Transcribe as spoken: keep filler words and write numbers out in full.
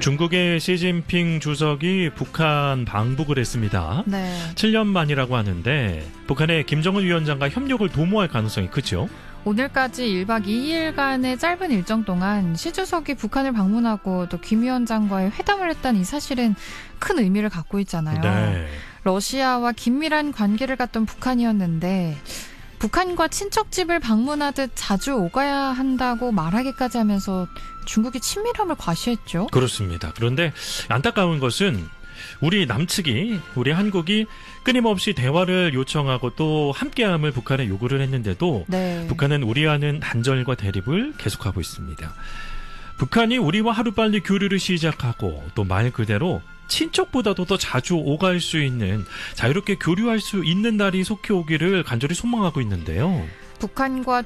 중국의 시진핑 주석이 북한 방북을 했습니다. 네. 칠 년 만이라고 하는데 북한의 김정은 위원장과 협력을 도모할 가능성이 크죠. 오늘까지 일 박 이 일간의 짧은 일정 동안 시 주석이 북한을 방문하고 또 김 위원장과의 회담을 했다는 이 사실은 큰 의미를 갖고 있잖아요. 네. 러시아와 긴밀한 관계를 갖던 북한이었는데 북한과 친척집을 방문하듯 자주 오가야 한다고 말하기까지 하면서 중국이 친밀함을 과시했죠. 그렇습니다. 그런데 안타까운 것은 우리 남측이, 우리 한국이 끊임없이 대화를 요청하고 또 함께함을 북한에 요구를 했는데도 네. 북한은 우리와는 단절과 대립을 계속하고 있습니다. 북한이 우리와 하루빨리 교류를 시작하고 또 말 그대로 친척보다도 더 자주 오갈 수 있는, 자유롭게 교류할 수 있는 날이 속히 오기를 간절히 소망하고 있는데요. 북한과